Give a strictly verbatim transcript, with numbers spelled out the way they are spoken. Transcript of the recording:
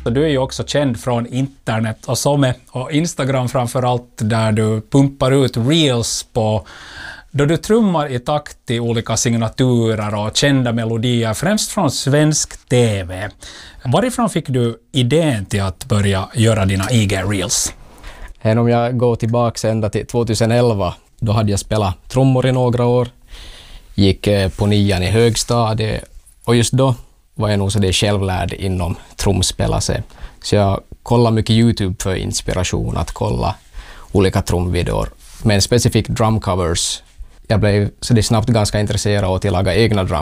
Och du är ju också känd från internet och som är, och Instagram framförallt, där du pumpar ut reels på då du trummar i takt till olika signaturer och kända melodier, främst från svensk T V. Varifrån fick du idén till att börja göra dina I G-reels? Om jag går tillbaka ända till tjugoelva, då hade jag spelat trummor i några år, gick på nian i högstadiet och just då var jag nog så det självlärd inom trumspelase. Så jag kollade mycket YouTube för inspiration att kolla olika trumvideor, men specifikt drumcovers. Jag blev så det snabbt ganska intresserad av att laga egna drum